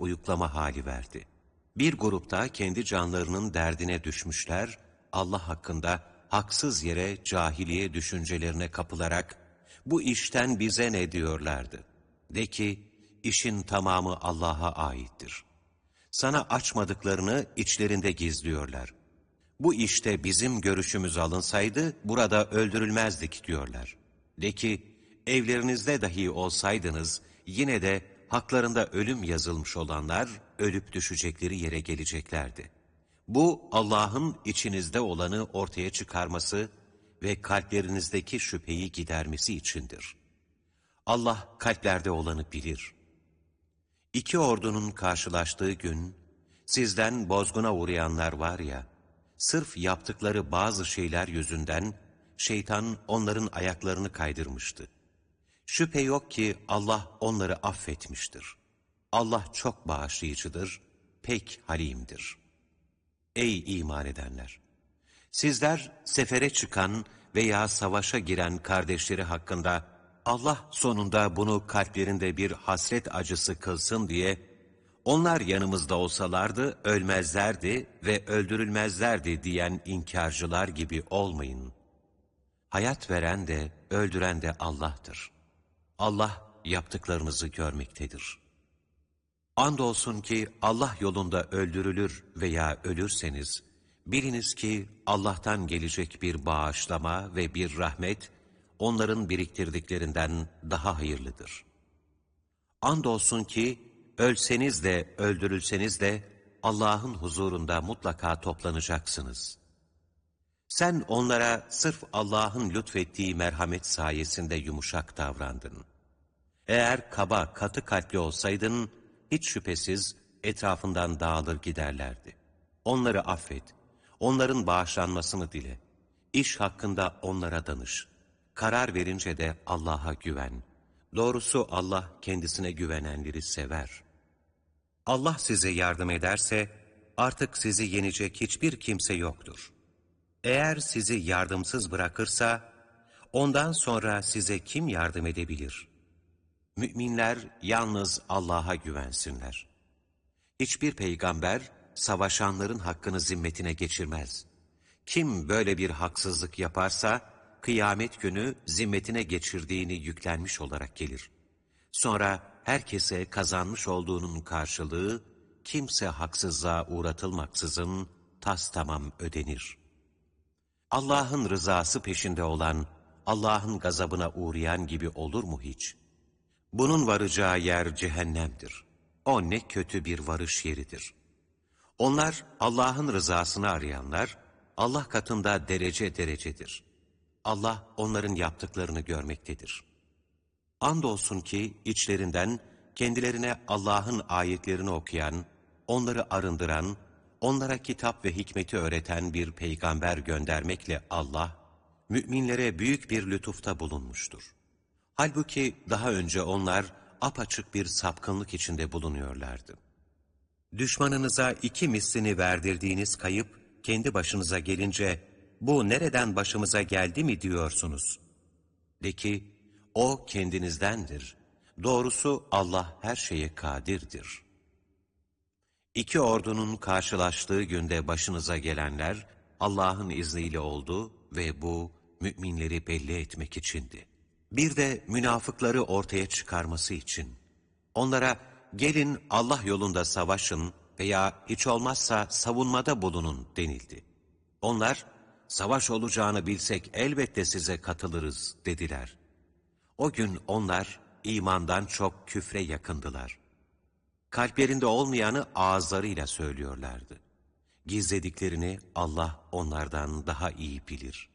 uyuklama hali verdi. Bir grupta kendi canlarının derdine düşmüşler, Allah hakkında haksız yere cahiliye düşüncelerine kapılarak, bu işten bize ne diyorlardı? De ki, işin tamamı Allah'a aittir. Sana açmadıklarını içlerinde gizliyorlar. Bu işte bizim görüşümüz alınsaydı, burada öldürülmezdik diyorlar. De ki, evlerinizde dahi olsaydınız, yine de haklarında ölüm yazılmış olanlar, ölüp düşecekleri yere geleceklerdi. Bu, Allah'ın içinizde olanı ortaya çıkarması ve kalplerinizdeki şüpheyi gidermesi içindir. Allah kalplerde olanı bilir. İki ordunun karşılaştığı gün, sizden bozguna uğrayanlar var ya, sırf yaptıkları bazı şeyler yüzünden şeytan onların ayaklarını kaydırmıştı. Şüphe yok ki Allah onları affetmiştir. Allah çok bağışlayıcıdır, pek halimdir. Ey iman edenler! Sizler sefere çıkan veya savaşa giren kardeşleri hakkında Allah sonunda bunu kalplerinde bir hasret acısı kılsın diye, onlar yanımızda olsalardı ölmezlerdi ve öldürülmezlerdi diyen inkarcılar gibi olmayın. Hayat veren de öldüren de Allah'tır. Allah yaptıklarınızı görmektedir. Andolsun ki Allah yolunda öldürülür veya ölürseniz, biliniz ki Allah'tan gelecek bir bağışlama ve bir rahmet, onların biriktirdiklerinden daha hayırlıdır. Andolsun ki, ölseniz de öldürülseniz de Allah'ın huzurunda mutlaka toplanacaksınız. Sen onlara sırf Allah'ın lütfettiği merhamet sayesinde yumuşak davrandın. Eğer kaba, katı kalpli olsaydın, hiç şüphesiz etrafından dağılır giderlerdi. Onları affet, onların bağışlanmasını dile. İş hakkında onlara danış. Karar verince de Allah'a güven. Doğrusu Allah kendisine güvenenleri sever. Allah size yardım ederse, artık sizi yenecek hiçbir kimse yoktur. Eğer sizi yardımsız bırakırsa, ondan sonra size kim yardım edebilir? Müminler yalnız Allah'a güvensinler. Hiçbir peygamber, savaşanların hakkını zimmetine geçirmez. Kim böyle bir haksızlık yaparsa, kıyamet günü zimmetine geçirdiğini yüklenmiş olarak gelir. Sonra herkese kazanmış olduğunun karşılığı, kimse haksızlığa uğratılmaksızın tastamam ödenir. Allah'ın rızası peşinde olan, Allah'ın gazabına uğrayan gibi olur mu hiç? Bunun varacağı yer cehennemdir. O ne kötü bir varış yeridir. Onlar Allah'ın rızasını arayanlar, Allah katında derece derecedir. Allah onların yaptıklarını görmektedir. Andolsun ki içlerinden kendilerine Allah'ın ayetlerini okuyan, onları arındıran, onlara kitap ve hikmeti öğreten bir peygamber göndermekle Allah, müminlere büyük bir lütufta bulunmuştur. Halbuki daha önce onlar apaçık bir sapkınlık içinde bulunuyorlardı. Düşmanınıza iki mislini verdirdiğiniz kayıp, kendi başınıza gelince, bu nereden başımıza geldi mi diyorsunuz? De ki, o kendinizdendir. Doğrusu Allah her şeye kadirdir. İki ordunun karşılaştığı günde başınıza gelenler, Allah'ın izniyle oldu ve bu, müminleri belli etmek içindi. Bir de münafıkları ortaya çıkarması için. Onlara, gelin Allah yolunda savaşın veya hiç olmazsa savunmada bulunun denildi. Onlar, savaş olacağını bilsek elbette size katılırız dediler. O gün onlar imandan çok küfre yakındılar. Kalplerinde olmayanı ağızlarıyla söylüyorlardı. Gizlediklerini Allah onlardan daha iyi bilir.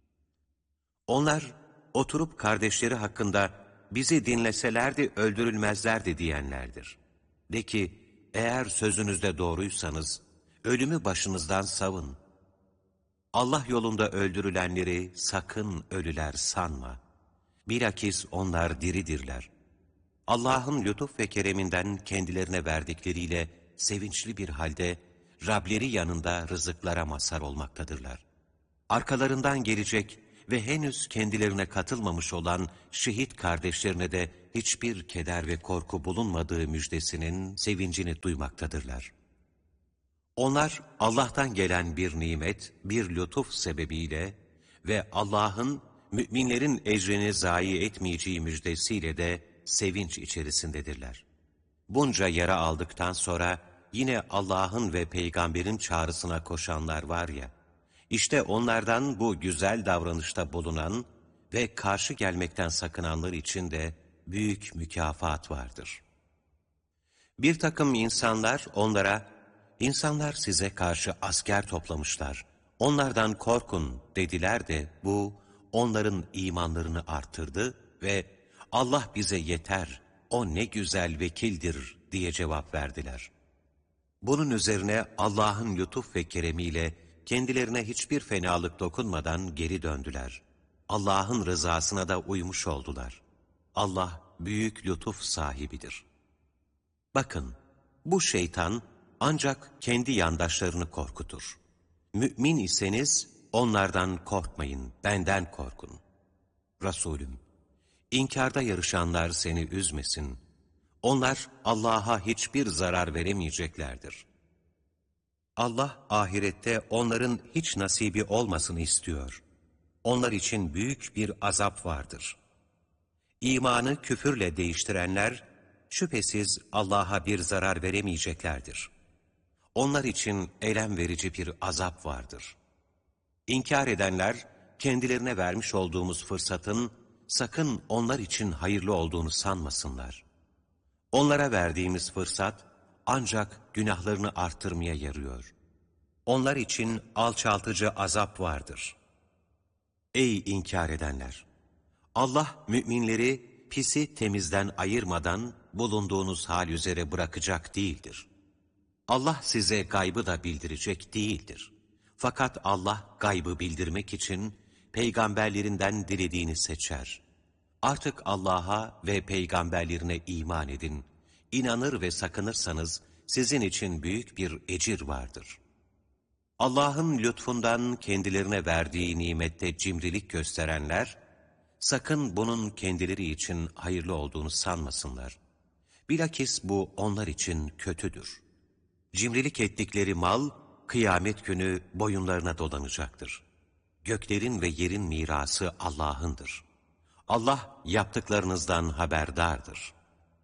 Onlar oturup kardeşleri hakkında bizi dinleselerdi öldürülmezlerdi diyenlerdir. De ki, eğer sözünüzde doğruysanız ölümü başınızdan savun. Allah yolunda öldürülenleri sakın ölüler sanma. Bilakis onlar diridirler. Allah'ın lütuf ve kereminden kendilerine verdikleriyle sevinçli bir halde Rableri yanında rızıklara mazhar olmaktadırlar. Arkalarından gelecek ve henüz kendilerine katılmamış olan şehit kardeşlerine de hiçbir keder ve korku bulunmadığı müjdesinin sevincini duymaktadırlar. Onlar Allah'tan gelen bir nimet, bir lütuf sebebiyle ve Allah'ın müminlerin ecrini zayi etmeyeceği müjdesiyle de sevinç içerisindedirler. Bunca yara aldıktan sonra yine Allah'ın ve peygamberin çağrısına koşanlar var ya, işte onlardan bu güzel davranışta bulunan ve karşı gelmekten sakınanlar için de büyük mükafat vardır. Bir takım insanlar onlara, "İnsanlar size karşı asker toplamışlar, onlardan korkun" dediler de bu onların imanlarını artırdı ve "Allah bize yeter, o ne güzel vekildir" diye cevap verdiler. Bunun üzerine Allah'ın lütuf ve keremiyle kendilerine hiçbir fenalık dokunmadan geri döndüler. Allah'ın rızasına da uymuş oldular. Allah büyük lütuf sahibidir. Bakın, bu şeytan ancak kendi yandaşlarını korkutur. Mümin iseniz onlardan korkmayın, benden korkun. Resulüm, İnkarda yarışanlar seni üzmesin. Onlar Allah'a hiçbir zarar veremeyeceklerdir. Allah ahirette onların hiç nasibi olmasını istiyor. Onlar için büyük bir azap vardır. İmanı küfürle değiştirenler şüphesiz Allah'a bir zarar veremeyeceklerdir. Onlar için elem verici bir azap vardır. İnkar edenler kendilerine vermiş olduğumuz fırsatın sakın onlar için hayırlı olduğunu sanmasınlar. Onlara verdiğimiz fırsat ancak günahlarını artırmaya yarıyor. Onlar için alçaltıcı azap vardır. Ey inkar edenler! Allah müminleri pisi temizden ayırmadan bulunduğunuz hal üzere bırakacak değildir. Allah size gaybı da bildirecek değildir. Fakat Allah gaybı bildirmek için peygamberlerinden dilediğini seçer. Artık Allah'a ve peygamberlerine iman edin. İnanır ve sakınırsanız sizin için büyük bir ecir vardır. Allah'ın lütfundan kendilerine verdiği nimette cimrilik gösterenler, sakın bunun kendileri için hayırlı olduğunu sanmasınlar. Bilakis bu onlar için kötüdür. Cimrilik ettikleri mal, kıyamet günü boyunlarına dolanacaktır. Göklerin ve yerin mirası Allah'ındır. Allah yaptıklarınızdan haberdardır.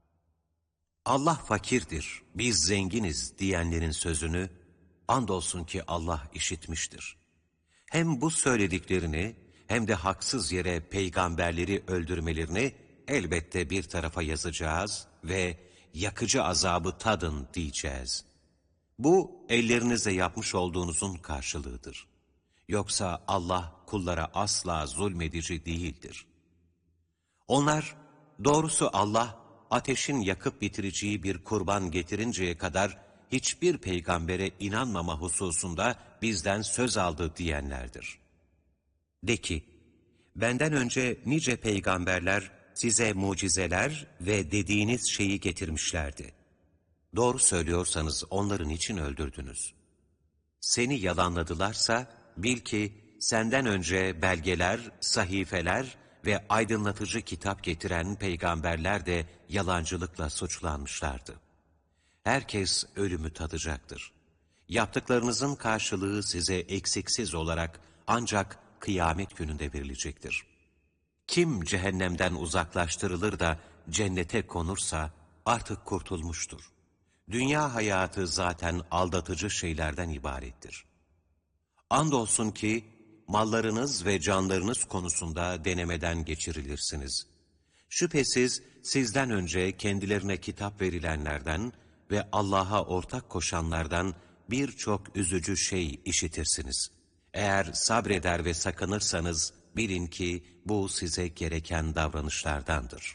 Allah fakirdir, biz zenginiz diyenlerin sözünü, andolsun ki Allah işitmiştir. Hem bu söylediklerini, hem de haksız yere peygamberleri öldürmelerini elbette bir tarafa yazacağız ve yakıcı azabı tadın diyeceğiz. Bu ellerinizle yapmış olduğunuzun karşılığıdır. Yoksa Allah kullara asla zulmedici değildir. Onlar, doğrusu Allah ateşin yakıp bitireceği bir kurban getirinceye kadar hiçbir peygambere inanmama hususunda bizden söz aldı diyenlerdir. De ki, benden önce nice peygamberler size mucizeler ve dediğiniz şeyi getirmişlerdi. Doğru söylüyorsanız onların için öldürdünüz. Seni yalanladılarsa bil ki senden önce belgeler, sahifeler ve aydınlatıcı kitap getiren peygamberler de yalancılıkla suçlanmışlardı. Herkes ölümü tadacaktır. Yaptıklarınızın karşılığı size eksiksiz olarak ancak kıyamet gününde verilecektir. Kim cehennemden uzaklaştırılır da cennete konursa artık kurtulmuştur. Dünya hayatı zaten aldatıcı şeylerden ibarettir. Andolsun ki mallarınız ve canlarınız konusunda denemeden geçirilirsiniz. Şüphesiz sizden önce kendilerine kitap verilenlerden ve Allah'a ortak koşanlardan birçok üzücü şey işitirsiniz. Eğer sabreder ve sakınırsanız bilin ki bu size gereken davranışlardandır.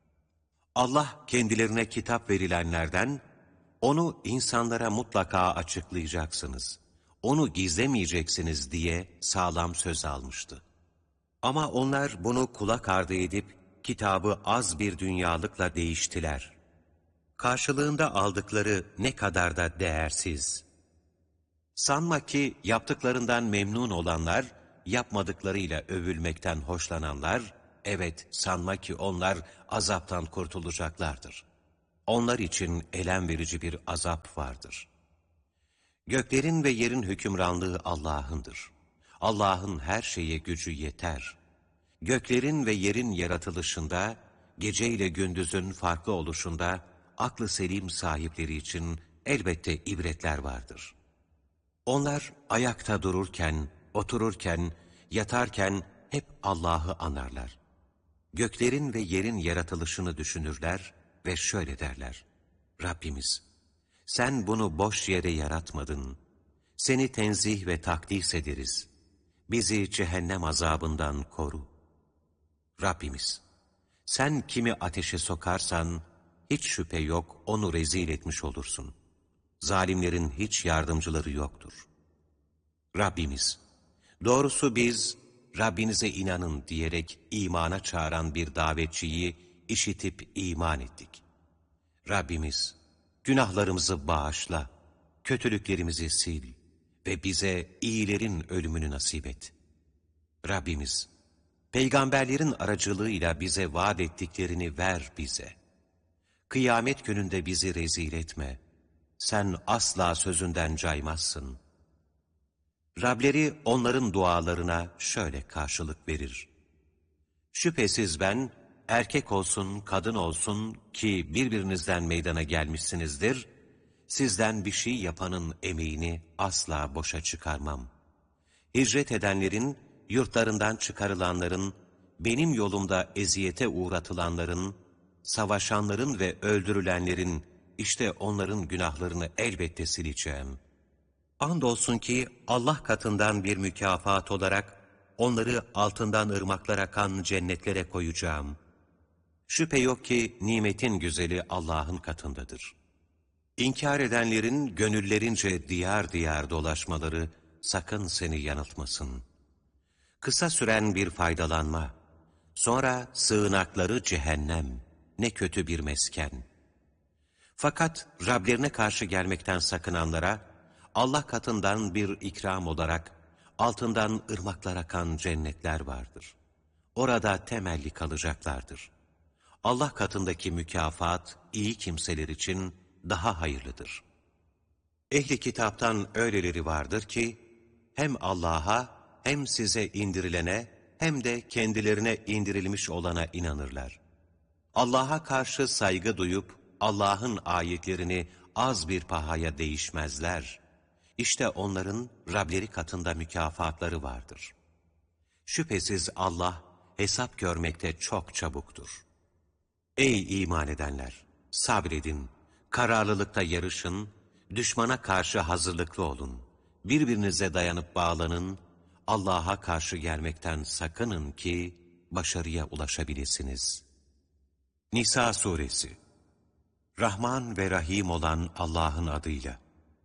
Allah kendilerine kitap verilenlerden, onu insanlara mutlaka açıklayacaksınız, onu gizlemeyeceksiniz diye sağlam söz almıştı. Ama onlar bunu kulak ardı edip kitabı az bir dünyalıkla değiştiler. Karşılığında aldıkları ne kadar da değersiz. Sanma ki yaptıklarından memnun olanlar, yapmadıklarıyla övülmekten hoşlananlar, evet sanma ki onlar azaptan kurtulacaklardır. Onlar için elem verici bir azap vardır. Göklerin ve yerin hükümranlığı Allah'ındır. Allah'ın her şeye gücü yeter. Göklerin ve yerin yaratılışında, gece ile gündüzün farklı oluşunda, aklı selim sahipleri için elbette ibretler vardır. Onlar ayakta dururken, otururken, yatarken hep Allah'ı anarlar. Göklerin ve yerin yaratılışını düşünürler ve şöyle derler: Rabbimiz, sen bunu boş yere yaratmadın. Seni tenzih ve takdis ederiz. Bizi cehennem azabından koru. Rabbimiz, sen kimi ateşe sokarsan, hiç şüphe yok onu rezil etmiş olursun. Zalimlerin hiç yardımcıları yoktur. Rabbimiz, doğrusu biz, Rabbinize inanın diyerek imana çağıran bir davetçiyi işitip iman ettik. Rabbimiz, günahlarımızı bağışla, kötülüklerimizi sil ve bize iyilerin ölümünü nasip et. Rabbimiz, peygamberlerin aracılığıyla bize vaat ettiklerini ver bize. Kıyamet gününde bizi rezil etme. Sen asla sözünden caymazsın. Rableri onların dualarına şöyle karşılık verir: Şüphesiz ben, erkek olsun, kadın olsun ki birbirinizden meydana gelmişsinizdir, sizden bir şey yapanın emeğini asla boşa çıkarmam. Hicret edenlerin, yurtlarından çıkarılanların, benim yolumda eziyete uğratılanların, savaşanların ve öldürülenlerin, işte onların günahlarını elbette sileceğim. Andolsun ki Allah katından bir mükafat olarak onları altından ırmaklar akan cennetlere koyacağım. Şüphe yok ki nimetin güzeli Allah'ın katındadır. İnkar edenlerin gönüllerince diyar diyar dolaşmaları sakın seni yanıltmasın. Kısa süren bir faydalanma, sonra sığınakları cehennem, ne kötü bir mesken. Fakat Rablerine karşı gelmekten sakınanlara, Allah katından bir ikram olarak altından ırmaklar akan cennetler vardır. Orada temelli kalacaklardır. Allah katındaki mükafat iyi kimseler için daha hayırlıdır. Ehli kitaptan öyleleri vardır ki hem Allah'a hem size indirilene hem de kendilerine indirilmiş olana inanırlar. Allah'a karşı saygı duyup Allah'ın ayetlerini az bir pahaya değişmezler. İşte onların Rableri katında mükafatları vardır. Şüphesiz Allah hesap görmekte çok çabuktur. Ey iman edenler! Sabredin, kararlılıkta yarışın, düşmana karşı hazırlıklı olun. Birbirinize dayanıp bağlanın, Allah'a karşı gelmekten sakının ki başarıya ulaşabilirsiniz. Nisa Suresi. Rahman ve Rahim olan Allah'ın adıyla.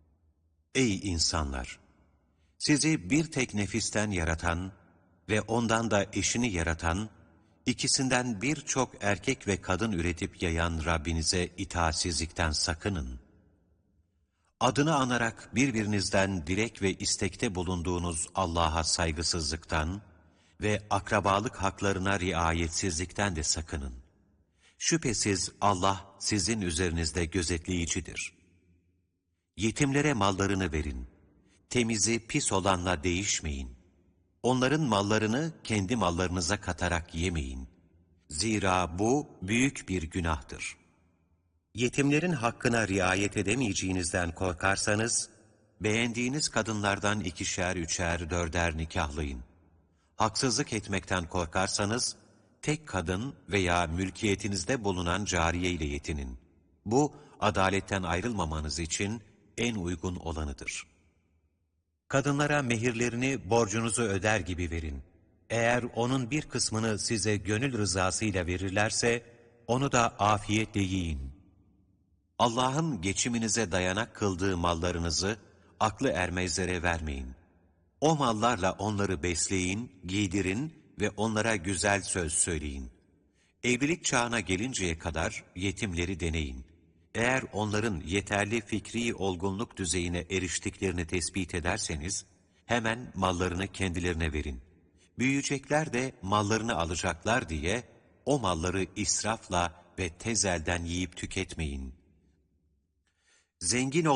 Ey insanlar! Sizi bir tek nefisten yaratan ve ondan da eşini yaratan, İkisinden birçok erkek ve kadın üretip yayan Rabbinize itaatsizlikten sakının. Adını anarak birbirinizden dilek ve istekte bulunduğunuz Allah'a saygısızlıktan ve akrabalık haklarına riayetsizlikten de sakının. Şüphesiz Allah sizin üzerinizde gözetleyicidir. Yetimlere mallarını verin. Temizi pis olanla değişmeyin. Onların mallarını kendi mallarınıza katarak yemeyin. Zira bu büyük bir günahtır. Yetimlerin hakkına riayet edemeyeceğinizden korkarsanız, beğendiğiniz kadınlardan 2'şer, 3'er, 4'er nikahlayın. Haksızlık etmekten korkarsanız, tek kadın veya mülkiyetinizde bulunan cariye ile yetinin. Bu, adaletten ayrılmamanız için en uygun olanıdır. Kadınlara mehirlerini borcunuzu öder gibi verin. Eğer onun bir kısmını size gönül rızasıyla verirlerse, onu da afiyetle yiyin. Allah'ın geçiminize dayanak kıldığı mallarınızı aklı ermezlere vermeyin. O mallarla onları besleyin, giydirin ve onlara güzel söz söyleyin. Evlilik çağına gelinceye kadar yetimleri deneyin. Eğer onların yeterli fikri olgunluk düzeyine eriştiklerini tespit ederseniz, hemen mallarını kendilerine verin. Büyüyecekler de mallarını alacaklar diye o malları israfla ve tezelden yiyip tüketmeyin. Zengin